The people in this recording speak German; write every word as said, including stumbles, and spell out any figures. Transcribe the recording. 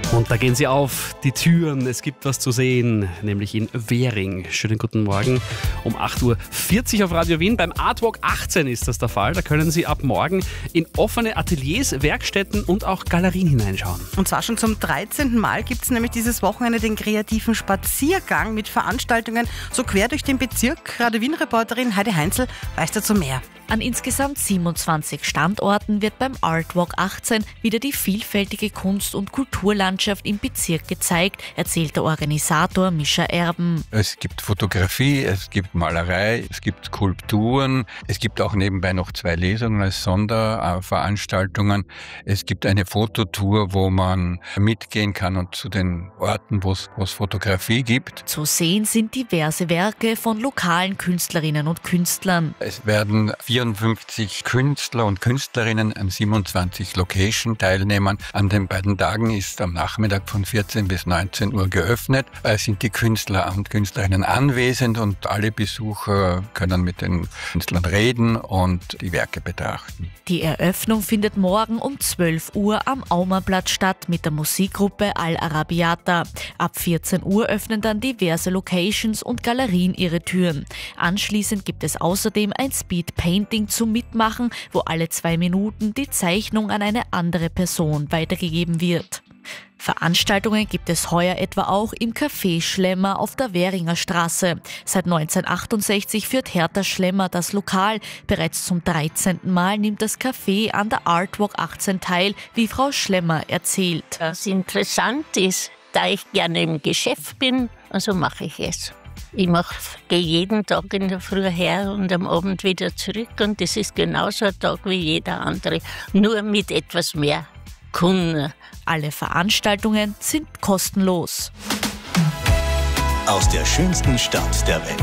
Und da gehen sie auf, die Türen. Es gibt was zu sehen, nämlich in Währing. Schönen guten Morgen um acht Uhr vierzig auf Radio Wien. Beim Artwalk achtzehn ist das der Fall. Da können Sie ab morgen in offene Ateliers, Werkstätten und auch Galerien hineinschauen. Und zwar schon zum dreizehnten Mal gibt es nämlich dieses Wochenende den kreativen Spaziergang mit Veranstaltungen so quer durch den Bezirk. Radio Wien-Reporterin Heidi Heinzel weiß dazu mehr. An insgesamt siebenundzwanzig Standorten wird beim Artwalk achtzehn wieder die vielfältige Kunst- und Kulturlandschaft im Bezirk gezeigt, erzählt der Organisator Mischa Erben. Es gibt Fotografie, es gibt Malerei, es gibt Skulpturen, es gibt auch nebenbei noch zwei Lesungen als Sonderveranstaltungen. Es gibt eine Fototour, wo man mitgehen kann und zu den Orten, wo es Fotografie gibt. Zu sehen sind diverse Werke von lokalen Künstlerinnen und Künstlern. Es werden vierundfünfzig Künstler und Künstlerinnen an siebenundzwanzig Location teilnehmen. An den beiden Tagen ist am Nachmittag von vierzehn bis neunzehn Uhr geöffnet. Es sind die Künstler und Künstlerinnen anwesend und alle Besucher können mit den Künstlern reden und die Werke betrachten. Die Eröffnung findet morgen um zwölf Uhr am Aumerplatz statt mit der Musikgruppe Al Arabiata. Ab vierzehn Uhr öffnen dann diverse Locations und Galerien ihre Türen. Anschließend gibt es außerdem ein Speed Painting zum Mitmachen, wo alle zwei Minuten die Zeichnung an eine andere Person weitergegeben wird. Veranstaltungen gibt es heuer etwa auch im Café Schlemmer auf der Währinger Straße. Seit neunzehnhundertachtundsechzig führt Hertha Schlemmer das Lokal. Bereits zum dreizehnten Mal nimmt das Café an der Artwalk achtzehn teil, wie Frau Schlemmer erzählt. Was interessant ist, da ich gerne im Geschäft bin, also mache ich es. Ich mache, gehe jeden Tag in der Früh her und am Abend wieder zurück und das ist genauso ein Tag wie jeder andere, nur mit etwas mehr Kunden. Alle Veranstaltungen sind kostenlos. Aus der schönsten Stadt der Welt.